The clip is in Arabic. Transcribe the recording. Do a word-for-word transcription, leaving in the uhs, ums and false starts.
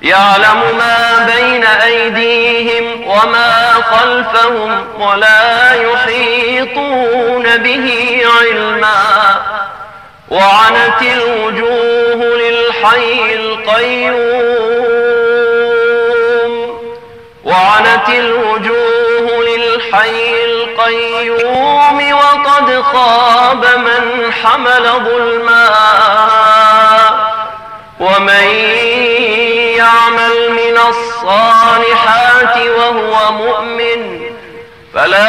يعلم ما بين أيديهم وما خلفهم ولا يحيطون به علما. وعنت الوجوه للحي القيوم وعنت الوجوه للحي القيوم وقد خاب من حمل ظلما. ومن يعمل من الصالحات وهو مؤمن فلا